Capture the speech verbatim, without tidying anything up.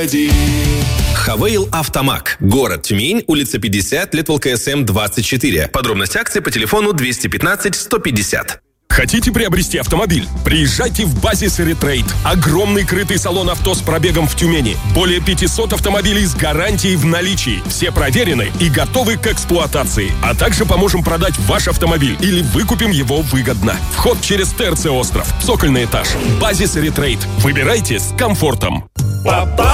Хавейл Автомаг. Город Тюмень, улица пятьдесят, лет ЛКСМ двадцать четыре. Подробности акции по телефону двести пятнадцать сто пятьдесят. Хотите приобрести автомобиль? Приезжайте в Базис Ретрейд. Огромный крытый салон авто с пробегом в Тюмени. Более пятисот автомобилей с гарантией в наличии. Все проверены и готовы к эксплуатации. А также поможем продать ваш автомобиль или выкупим его выгодно. Вход через ТРЦ Остров. Цокольный этаж. Базис Ретрейд. Выбирайте с комфортом. Папа!